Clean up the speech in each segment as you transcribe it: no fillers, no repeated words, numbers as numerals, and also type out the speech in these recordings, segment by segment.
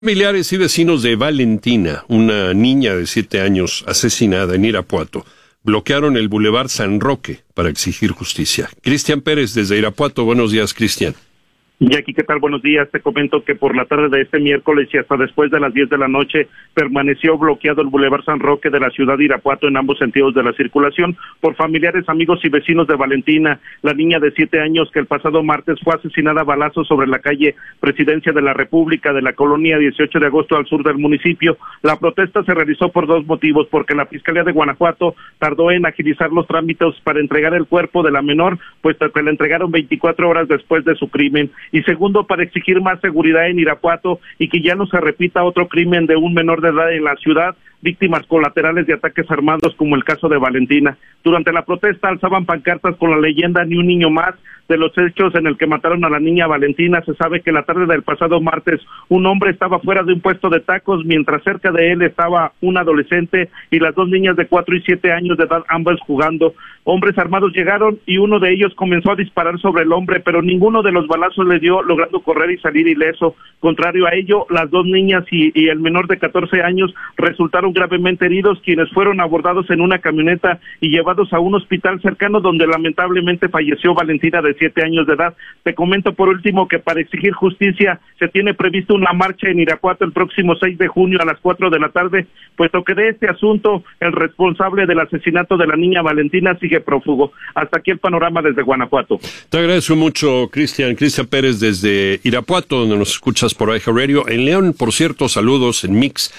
Familiares y vecinos de Valentina, una niña de 7 años asesinada en Irapuato, bloquearon el Boulevard San Roque para exigir justicia. Cristian Pérez desde Irapuato. Buenos días, Cristian. Jackie, ¿qué tal? Buenos días. Te comento que por la tarde de este miércoles y hasta después de las 10 de la noche permaneció bloqueado el Boulevard San Roque de la ciudad de Irapuato en ambos sentidos de la circulación por familiares, amigos y vecinos de Valentina, la niña de 7 años que el pasado martes fue asesinada a balazos sobre la calle Presidencia de la República de la colonia 18 de agosto al sur del municipio. La protesta se realizó por dos motivos: porque la Fiscalía de Guanajuato tardó en agilizar los trámites para entregar el cuerpo de la menor, puesto que la entregaron 24 horas después de su crimen, y segundo, para exigir más seguridad en Irapuato y que ya no se repita otro crimen de un menor de edad en la ciudad, víctimas colaterales de ataques armados como el caso de Valentina. Durante la protesta alzaban pancartas con la leyenda "Ni un niño más". De los hechos en el que mataron a la niña Valentina, se sabe que la tarde del pasado martes un hombre estaba fuera de un puesto de tacos, mientras cerca de él estaba un adolescente y las dos niñas de 4 y 7 años de edad, ambas jugando. Hombres armados llegaron y uno de ellos comenzó a disparar sobre el hombre, pero ninguno de los balazos le dio, logrando correr y salir ileso. Contrario a ello, las dos niñas y el menor de 14 años resultaron gravemente heridos, quienes fueron abordados en una camioneta y llevados a un hospital cercano, donde lamentablemente falleció Valentina, de 7 años de edad. Te comento por último que para exigir justicia se tiene previsto una marcha en Irapuato el próximo 6 de junio a las 4 de la tarde, puesto que de este asunto el responsable del asesinato de la niña Valentina sigue prófugo. Hasta aquí el panorama desde Guanajuato. Te agradezco mucho, Cristian Pérez desde Irapuato, donde nos escuchas por AIJA Radio. En León, por cierto, saludos en Mix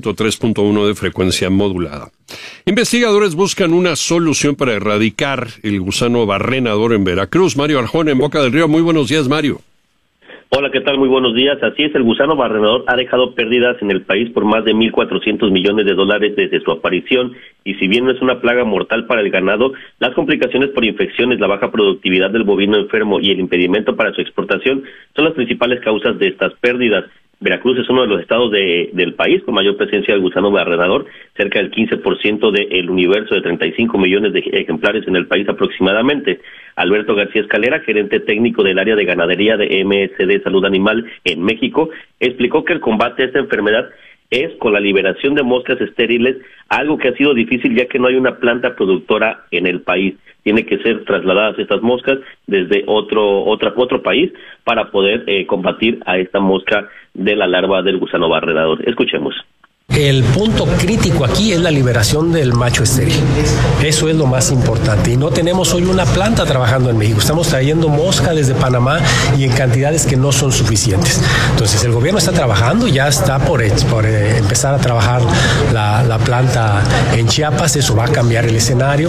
103.1 de frecuencia modulada. Investigadores buscan una solución para erradicar el gusano barrenador en Veracruz. Mario Arjona, en Boca del Río. Muy buenos días, Mario. Hola, ¿qué tal? Muy buenos días. Así es, el gusano barrenador ha dejado pérdidas en el país por más de 1.400 millones de dólares desde su aparición, y si bien no es una plaga mortal para el ganado, las complicaciones por infecciones, la baja productividad del bovino enfermo y el impedimento para su exportación son las principales causas de estas pérdidas. Veracruz es uno de los estados del país con mayor presencia del gusano barrenador, cerca del 15% del universo de 35 millones de ejemplares en el país aproximadamente. Alberto García Escalera, gerente técnico del área de ganadería de MSD Salud Animal en México, explicó que el combate a esta enfermedad es con la liberación de moscas estériles, algo que ha sido difícil ya que no hay una planta productora en el país. Tiene que ser trasladadas estas moscas desde otro país para poder combatir a esta mosca de la larva del gusano barrenador. Escuchemos. El punto crítico aquí es la liberación del macho estéril. Eso es lo más importante. Y no tenemos hoy una planta trabajando en México. Estamos trayendo mosca desde Panamá y en cantidades que no son suficientes. Entonces el gobierno está trabajando, ya está por empezar a trabajar la planta en Chiapas. Eso va a cambiar el escenario.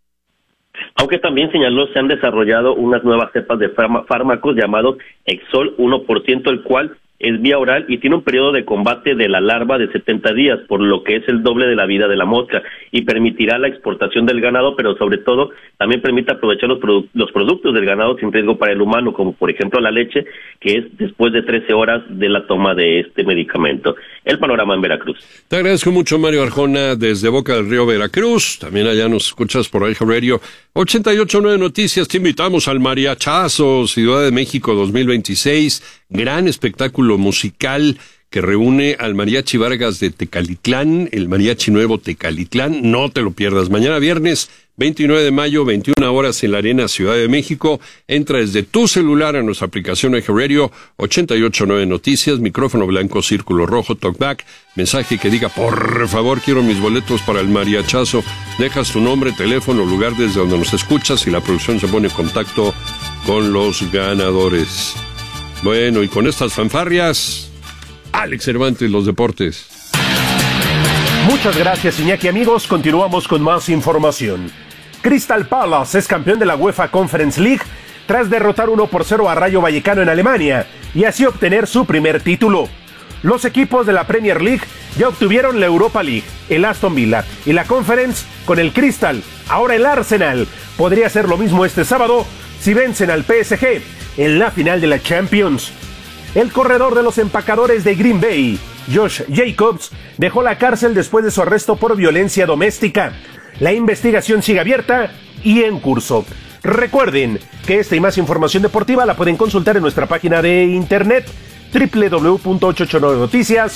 Aunque también señaló, se han desarrollado unas nuevas cepas de fármacos llamados Exol 1%, el cual es vía oral y tiene un periodo de combate de la larva de 70 días, por lo que es el doble de la vida de la mosca, y permitirá la exportación del ganado, pero sobre todo también permite aprovechar los productos del ganado sin riesgo para el humano, como por ejemplo la leche, que es después de 13 horas de la toma de este medicamento. El panorama en Veracruz. Te agradezco mucho, Mario Arjona, desde Boca del Río, Veracruz. También allá nos escuchas por AIJA Radio 88.9 Noticias. Te invitamos al Mariachazo Ciudad de México 2026, gran espectáculo musical que reúne al Mariachi Vargas de Tecalitlán, el Mariachi Nuevo Tecalitlán. No te lo pierdas. Mañana viernes 29 de mayo, 21 horas en la Arena Ciudad de México. Entra desde tu celular a nuestra aplicación AIJA Radio 88.9 Noticias, micrófono blanco, círculo rojo, talkback, mensaje que diga: por favor, quiero mis boletos para el mariachazo. Dejas tu nombre, teléfono, lugar desde donde nos escuchas y la producción se pone en contacto con los ganadores. Bueno, y con estas fanfarrias, Alex Cervantes, los deportes. Muchas gracias, Iñaki. Amigos, continuamos con más información. Crystal Palace es campeón de la UEFA Conference League tras derrotar 1-0 a Rayo Vallecano en Alemania y así obtener su primer título. Los equipos de la Premier League ya obtuvieron la Europa League, el Aston Villa y la Conference con el Crystal. Ahora el Arsenal podría hacer lo mismo este sábado si vencen al PSG en la final de la Champions. El corredor de los empacadores de Green Bay, Josh Jacobs, dejó la cárcel después de su arresto por violencia doméstica. La investigación sigue abierta y en curso. Recuerden que esta y más información deportiva la pueden consultar en nuestra página de internet www.889noticias